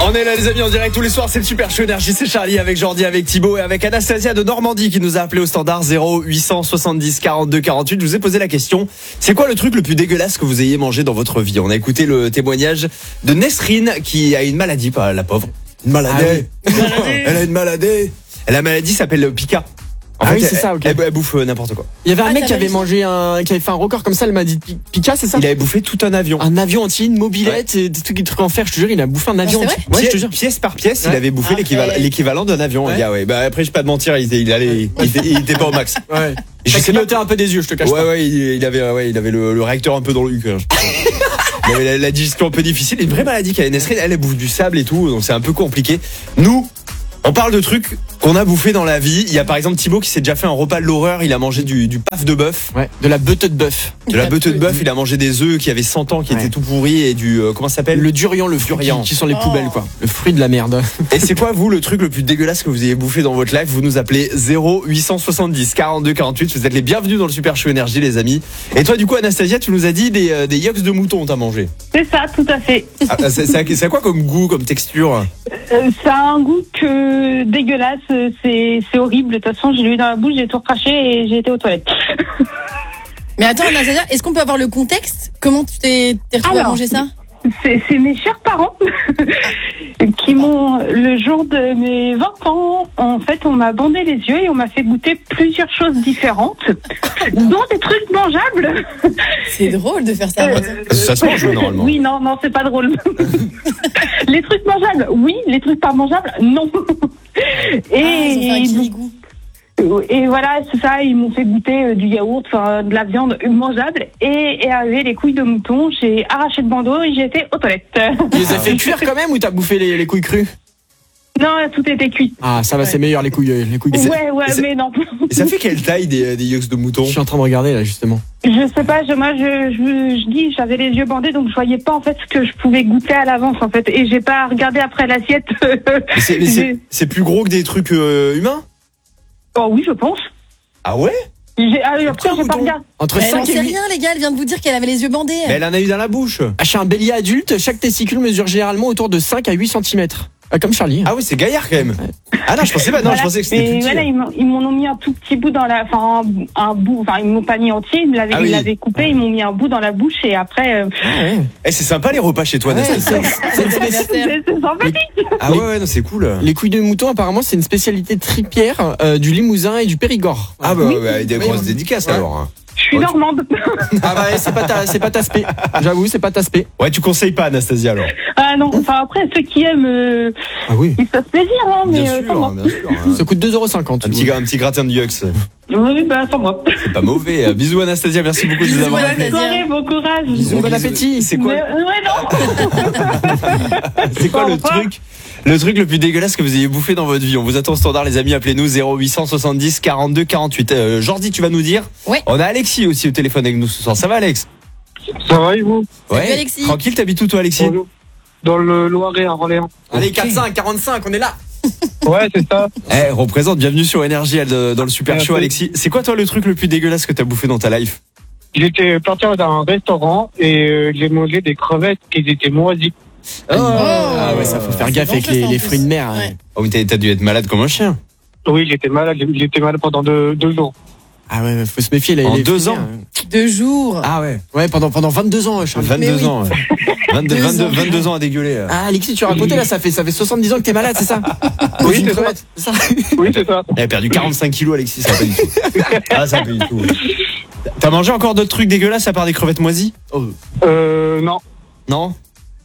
On est là les amis en direct tous les soirs, c'est le Super Show Énergie, c'est Charlie avec Jordi, avec Thibaut et avec Anastasia de Normandie qui nous a appelé au standard 0870 42 48. Je vous ai posé la question, c'est quoi le truc le plus dégueulasse que vous ayez mangé dans votre vie? On a écouté le témoignage de Nesrine qui a une maladie, pas la pauvre. Une maladie. Elle a une maladie. La maladie s'appelle Pika. En fait, oui, c'est ça, ok. Elle bouffe n'importe quoi. Il y avait un mec qui avait mangé qui avait fait un record comme ça, elle m'a dit Pika, c'est ça? Il avait bouffé tout un avion. Un avion entier, une mobilette, et des trucs en fer, je te jure, il a bouffé un avion entier. Ouais, je te jure. Pièce par pièce, il avait bouffé l'équivalent d'un avion. Ouais. Le gars, ouais. Bah, après, je vais pas te mentir, il était pas au max. Ouais. Je sais clignoté un peu des yeux, je te cache pas. Ouais, il avait le réacteur un peu dans le cul. Il avait la digestion un peu difficile. Une vraie maladie qu'avait Nesrine, elle bouffe du sable et tout, donc c'est un peu compliqué. Nous, on parle de trucs qu'on a bouffé dans la vie. Il y a par exemple Thibaut qui s'est déjà fait un repas de l'horreur. Il a mangé du paf de bœuf. Ouais, de la beute de bœuf. De la beute de bœuf. Il a mangé des œufs qui avaient 100 ans, qui étaient tout pourris et du comment ça s'appelle? Le durian, le durian, qui sont les poubelles quoi. Le fruit de la merde. Et c'est quoi vous le truc le plus dégueulasse que vous ayez bouffé dans votre life? Vous nous appelez 0870 42 48. Vous êtes les bienvenus dans le Super Show Énergie les amis. Et toi du coup Anastasia, tu nous as dit des yeux de mouton t'as mangé. C'est ça, tout à fait. Ah, c'est quoi comme goût, comme texture? Ça a un goût que dégueulasse, c'est horrible. De toute façon, je l'ai eu dans la bouche, j'ai tout recraché et j'ai été aux toilettes. Mais attends, Anastasia, est-ce qu'on peut avoir le contexte? Comment tu t'es retrouvée à manger ça? C'est mes chers parents qui m'ont, le jour de mes 20 ans, en fait, on m'a bandé les yeux et on m'a fait goûter plusieurs choses différentes, dont des trucs mangeables. C'est drôle de faire ça. Ça se mange normalement. Oui, non, c'est pas drôle. Les trucs mangeables, oui. Les trucs pas mangeables, non. Ils ont fait un kirikou. Et voilà, c'est ça, ils m'ont fait goûter du yaourt, de la viande mangeable et avec les couilles de mouton, j'ai arraché le bandeau et j'ai été aux toilettes. Tu les as fait cuire quand même ou t'as bouffé les couilles crues? Non, tout était cuit. Ah, ça va, c'est meilleur les couilles. Ouais, mais non. Et ça fait quelle taille des yeux de mouton? Je suis en train de regarder là justement. Je sais pas, moi je dis, j'avais les yeux bandés donc je voyais pas en fait ce que je pouvais goûter à l'avance en fait et j'ai pas regardé après l'assiette. C'est plus gros que des trucs humains? Oh oui, je pense. Ah ouais? Après, j'ai pas regardé. Entre Elle 5 n'en et sait 8. rien, les gars, elle vient de vous dire qu'elle avait les yeux bandés. Mais elle en a eu dans la bouche. Chez un bélier adulte, chaque testicule mesure généralement autour de 5 à 8 cm. Comme Charlie. Ah oui, c'est gaillard quand même. Ah non, je pensais pas. Non, Voilà. je pensais que c'était plus petit. Voilà, ils m'en ont mis un tout petit bout dans la, un bout. Ils m'ont pas mis entier. Ils l'avaient coupé. Ils m'ont mis un bout dans la bouche et après. Eh, c'est sympa les repas chez toi, Anastasia. C'est sympathique. Ah ouais, non, c'est cool. Les couilles de mouton, apparemment, c'est une spécialité tripière du Limousin et du Périgord. Ah bah, ouais, des grosses dédicaces alors. Hein. Je suis normande. Ah bah, c'est pas ta spé. J'avoue, c'est pas ta spé. Ouais, tu conseilles pas, Anastasia alors. Ah non, après, ceux qui aiment, Ah oui. ils se fassent plaisir, hein, mais Bien sûr, bien sûr. Ça coûte 2,50 €. Un petit gratin de Yux. Oui, sans moi. C'est pas mauvais. Bisous Anastasia, merci beaucoup de nous avoir appelés. Bonne soirée, bon courage. Bisous, bon appétit. C'est quoi? Ouais, non. C'est quoi le truc le plus dégueulasse que vous ayez bouffé dans votre vie? On vous attend au standard les amis, appelez-nous 0870 42 48. Jordi, tu vas nous dire? Ouais. On a Alexis aussi au téléphone avec nous ce soir. Ça va Alex? Ça va et vous? Salut, Alexis. Tranquille, t'habites où toi Alexis? Dans le Loiret à Orléans. Allez, 45, 45, on est là. Ouais, c'est ça. Représente, bienvenue sur Énergie dans le Super Merci. Show Alexis. C'est quoi toi le truc le plus dégueulasse que t'as bouffé dans ta life? J'étais parti dans un restaurant et j'ai mangé des crevettes qui étaient moisies. Ah ouais, ça faut faire gaffe avec les fruits de mer. Ouais. Oh mais t'as dû être malade comme un chien. Oui, j'étais malade pendant deux jours. Ah ouais, faut se méfier. En les 2 fruits de ans? mer. 2 jours. Ah ouais. Ouais, pendant 22 ans, Charlie. 22 ans. 22 ans. ans à dégueuler. Ah, Alexis, tu racontais là, ça fait 70 ans que t'es malade, c'est ça? Oui, Une c'est ça. crevette, c'est ça. Oui, c'est ça. Elle a perdu 45 kilos Alexis, ça va pas du tout. Ah ça va pas du tout. T'as mangé encore d'autres trucs dégueulasses à part des crevettes moisies? Non. Non?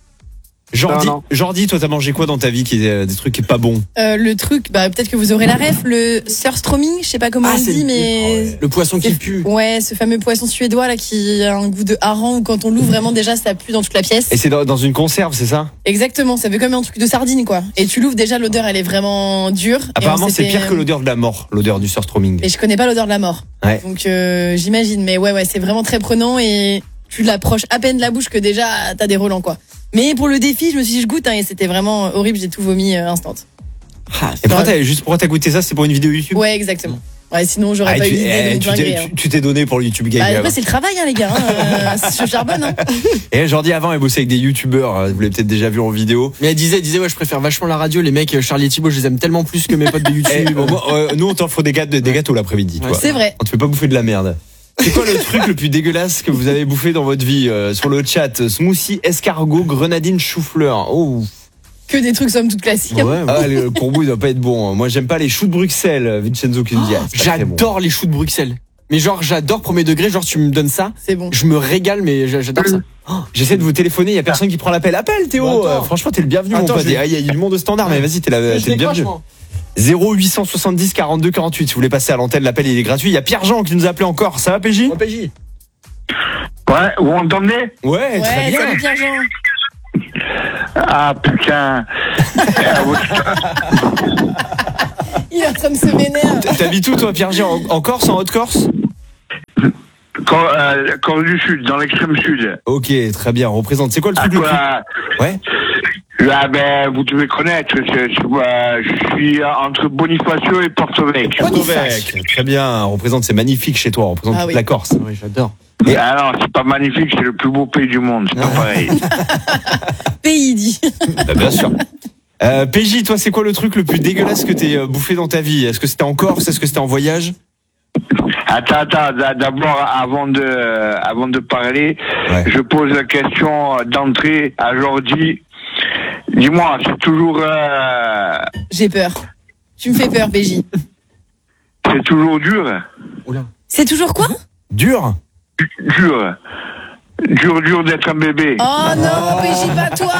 Non. Jordi, toi t'as mangé quoi dans ta vie qui est des trucs qui est pas bons? Le truc, peut-être que vous aurez la ref, le surströmming, je sais pas comment on c'est dit, mais le poisson qui pue. ouais, ce fameux poisson suédois là qui a un goût de hareng où quand on l'ouvre vraiment déjà ça pue dans toute la pièce. Et c'est dans une conserve, c'est ça? Exactement, ça fait comme un truc de sardine quoi. Et tu l'ouvres déjà, l'odeur elle est vraiment dure. Apparemment c'est pire que l'odeur de la mort, l'odeur du surströmming. Et je connais pas l'odeur de la mort. Ouais. Donc j'imagine, mais ouais, c'est vraiment très prenant et tu l'approches à peine de la bouche que déjà t'as des relents quoi. Mais pour le défi, je me suis dit je goûte et c'était vraiment horrible, j'ai tout vomi instant. Et pourquoi t'as goûté ça? C'est pour une vidéo YouTube? Ouais, exactement. Ouais, sinon j'aurais pas eu l'idée de me dinguer. Tu t'es donné pour le YouTube Game. Après c'est le travail les gars, je charbonne. Et Jordi avant elle bossait avec des youtubeurs, vous l'avez peut-être déjà vu en vidéo. Mais elle disait ouais, je préfère vachement la radio, les mecs Charlie et Thibaut, je les aime tellement plus que mes potes de YouTube. Nous on t'offre des gâteaux l'après-midi, toi. C'est vrai. On te fait pas bouffer de la merde. C'est quoi le truc le plus dégueulasse que vous avez bouffé dans votre vie sur le chat? Smoothie, escargot, grenadine, chou-fleur. Oh. Que des trucs somme toute classiques. Ouais, le courbou il doit pas être bon. Moi j'aime pas les choux de Bruxelles, Vincenzo qui me dit. J'adore les choux de Bruxelles. Mais genre j'adore premier degré, genre tu me donnes ça, c'est bon. Je me régale, mais j'adore ça. J'essaie de vous téléphoner, il y a personne qui prend l'appel. Appelle Théo. Franchement t'es le bienvenu mon pote. Il y a du monde au standard, mais vas-y t'es le bienvenu. 0870 42 48. Si vous voulez passer à l'antenne, l'appel il est gratuit. Il y a Pierre-Jean qui nous a appelé encore. Ça va PJ? PJ. Ouais, vous m'entendez? Ouais, très bien. Salut Pierre-Jean. Ah putain. Il est en train de se vénérer. T'habites où toi Pierre-Jean? En Corse, en Haute-Corse? Corse du Sud, dans l'extrême sud. Ok, très bien. Représente. C'est quoi le truc le plus... Ouais. Ah ben, vous devez connaître. Je suis entre Bonifacio et Porto-Vecchio. Porto-Vecchio. Très bien. Représente. C'est magnifique chez toi. Représente toute la Corse. Oui, j'adore. Et alors, c'est pas magnifique, c'est le plus beau pays du monde. C'est pas pareil. Pays dit. Bien sûr. PJ, toi, c'est quoi le truc le plus dégueulasse que t'aies bouffé dans ta vie? Est-ce que c'était en Corse? Est-ce que c'était en voyage? Attends, d'abord, avant de parler, je pose la question d'entrée à Jordi. Dis-moi, c'est toujours... J'ai peur. Tu me fais peur, PJ. C'est toujours dur. Oula. C'est toujours quoi? Dur d'être un bébé. Oh non, PJ, pas toi.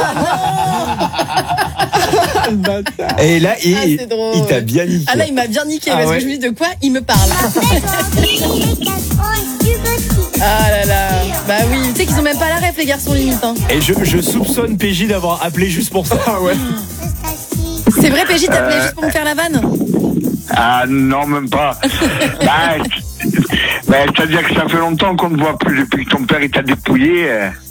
Non. Et là, il t'a bien niqué. Ah là, il m'a bien niqué parce que je me dis de quoi il me parle. Ah là là. Bah oui, tu sais qu'ils ont même pas la ref les garçons limite. Hein. Et je soupçonne PJ d'avoir appelé juste pour ça. Ouais. C'est vrai PJ t'as appelé juste pour me faire la vanne? Ah non, même pas. C'est-à-dire que ça fait longtemps qu'on ne voit plus depuis que ton père il t'a dépouillé.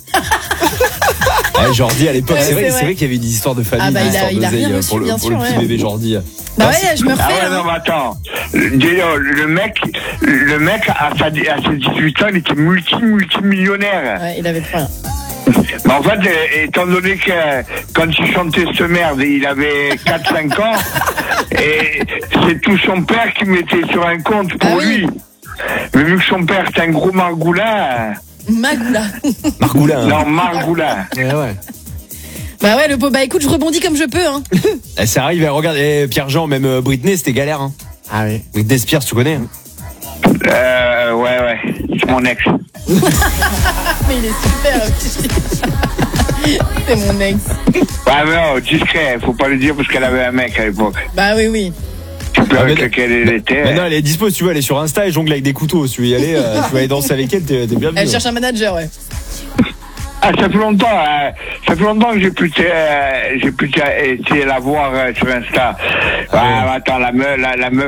Jordi à l'époque, c'est vrai qu'il y avait des histoires de famille, des histoires d'oseille pour le petit bébé Jordi. Bah ouais, je me refais. Ah ouais, non, mais attends. Le mec à ses 18 ans, il était multimillionnaire. Ouais, il avait pas rien. Mais en fait, étant donné que quand il chantait cette merde, il avait 4-5 ans, et c'est tout son père qui mettait sur un compte pour lui. Mais vu que son père était un gros margoulin. Margoulin. Non, margoulin. Ouais. Bah ouais, le pauvre. Bah écoute, je rebondis comme je peux. Hein. Ça arrive, regarde, Pierre-Jean, même Britney, c'était galère. Hein. Ah oui. Britney Spears, tu connais? Ouais. C'est mon ex. Mais il est super, c'est mon ex. Ouais, mais non, discret, faut pas le dire parce qu'elle avait un mec à l'époque. Bah oui. Tu peux avec lequel elle était. Maintenant, elle est dispo, si tu veux, elle est sur Insta et jongle avec des couteaux. Si tu veux y aller, tu vas aller danser avec elle, t'es bienvenue. Elle cherche un manager, ouais. Ah, ça fait longtemps que j'ai pu essayer la voir sur Insta. Attends, la meuf,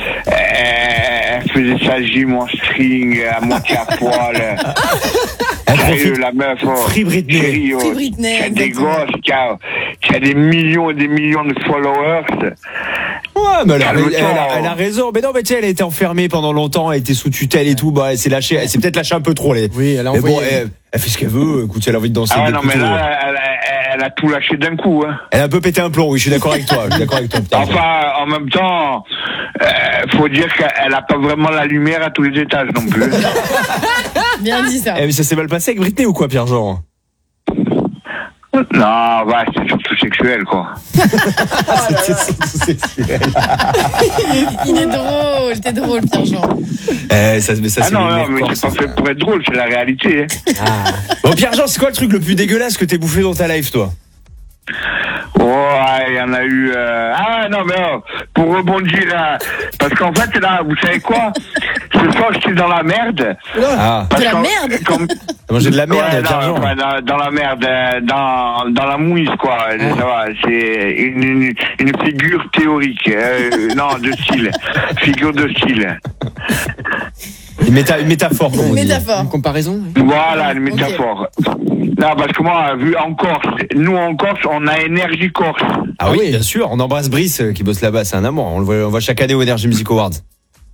elle faisait sa gym en string, à moitié à poil. Sérieux, la meuf, Free Britney. Chérie, Free Britney, qui a des gosses, qui a des millions et des millions de followers. Ouais, mais elle a raison. Mais non, mais tu sais, elle a été enfermée pendant longtemps, elle était sous tutelle et tout. Bah, elle s'est peut-être lâchée un peu trop. Oui, elle a envoyé. Mais bon, elle fait ce qu'elle veut. Écoute, si elle a envie de danser. Ah ouais, non, mais là, elle a tout lâché d'un coup. Hein. Elle a un peu pété un plomb. Oui, je suis d'accord avec toi. Enfin, en même temps, faut dire qu'elle a pas vraiment la lumière à tous les étages non plus. Bien dit ça. Mais ça s'est mal passé avec Britney ou quoi, Pierre-Jean? Non, c'est surtout sexuel, quoi. C'était surtout sexuel. Il est drôle, t'es drôle, Pierre-Jean. Mais c'est pas fait pour être drôle, c'est la réalité. Hein. Bon, Pierre-Jean, c'est quoi le truc le plus dégueulasse que t'aies bouffé dans ta life, toi? Il y en a eu... pour rebondir là, parce qu'en fait là, vous savez quoi, ce soir j'étais dans la merde. De la merde. T'as mangé de la merde, Pierre-Jean? Dans la merde, dans la mouise quoi. Ça va, c'est une figure théorique, non de style, figure de style. Une métaphore, comme on dit. Une comparaison. Voilà, une métaphore. Non, parce que moi, vu en Corse, nous en Corse, on a Énergie Corse. Ah oui, bien sûr. On embrasse Brice qui bosse là-bas, c'est un amour. On le voit chaque année au Energy Music Awards.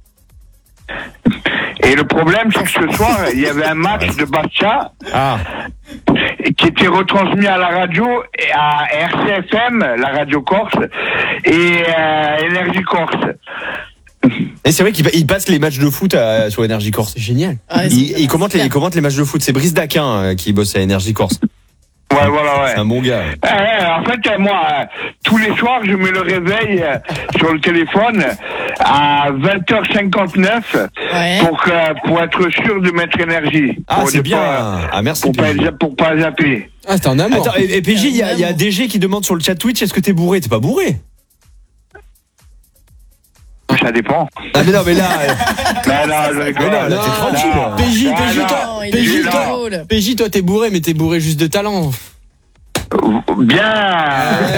Et le problème, c'est que ce soir, il y avait un match de Bastia qui était retransmis à la radio, et à RCFM, la radio Corse, et Énergie Corse. Et c'est vrai qu'il passe les matchs de foot sur Énergie Corse. C'est génial. Ah, Il commente les matchs de foot. C'est Brice Daquin qui bosse à Énergie Corse. Ouais, voilà, ouais. C'est un bon gars. En fait, moi, tous les soirs, je mets le réveil sur le téléphone à 20h59 pour être sûr de mettre énergie. Ah, pour c'est bien. Merci. Pour pas zapper. Ah, c'est un amour. Attends, et PJ, il y a DG qui demande sur le chat Twitch, est-ce que t'es bourré? T'es pas bourré? Ça dépend. Ah mais non, mais là... non, je rigole. là, t'es tranquille. PJ, toi, t'es bourré, mais t'es bourré juste de talent. Bien.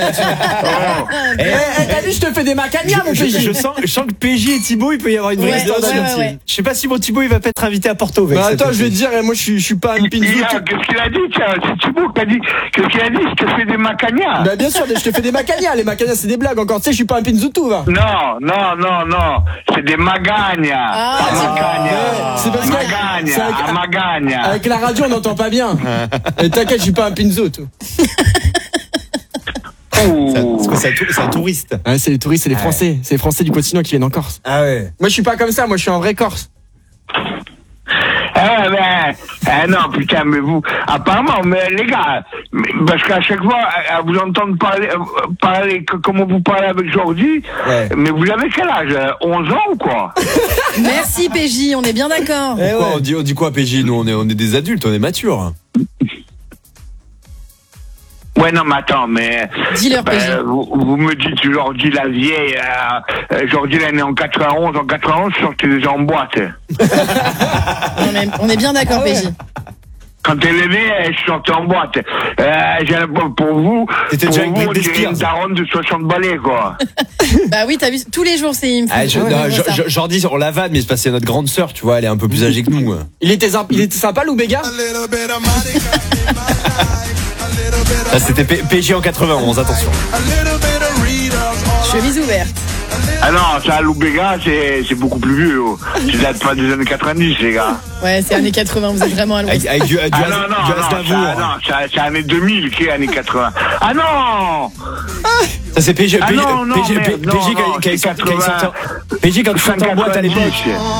T'as vu, je te fais des macanias, mon PJ. Je sens que PJ et Thibaut, il peut y avoir une vraie histoire. Je sais pas si mon Thibaut, il va pas être invité à Porto. Bah attends, je vais te dire, moi, je suis pas un pinzou. Qu'est-ce qu'il a dit, tiens? C'est Thibaut qui a dit. Qu'est-ce qu'il a dit? Je te fais des macanias. Bah bien sûr, je te fais des macanias. Les macanias, c'est des blagues encore. Tu sais, je suis pas un pinzou tout, va. Non. C'est des magagnas. C'est parce que magagna. avec la radio, on n'entend pas bien. Et t'inquiète, je suis pas un pinzou tout. C'est un touriste. Ouais, c'est les touristes, c'est les Français. C'est les Français du continent qui viennent en Corse. Ah ouais. Moi, je suis pas comme ça. Moi, je suis un vrai Corse. Non, putain, mais vous, apparemment, mais les gars, parce qu'à chaque fois, à vous entendre parler comment vous parlez avec Jordi, mais vous avez quel âge? 11 ans ou quoi? Merci PJ, on est bien d'accord. On dit quoi, PJ? Nous, on est des adultes, on est matures. Ouais, non, mais attends, mais... Dis-leur, PJ. Vous me dites Jordi la vieille, Jordi elle est né en 91, je sortais déjà en boîte. On est bien d'accord, PJ. Quand elle est née, je sortais en boîte. Pour vous, c'était déjà on dirait une daronne de 60 balais, quoi. Bah oui, t'as vu, tous les jours, c'est Jordi, on la vanne, mais c'est parce que c'est notre grande sœur, tu vois, elle est un peu plus âgée que nous. Il était sympa, Lou Béga? Là, c'était PJ en 91, attention. Chemise ouverte. Ah non, ça, Lou Béga, c'est beaucoup plus vieux. Ça date pas des années 90, les gars. Ouais, c'est années 80, vous êtes vraiment à l'ouest. Avec du c'est années 2000 qui est années 80. Ah non! Ça c'est PJ. Ah non, PJ quand il sortait en boîte à l'époque.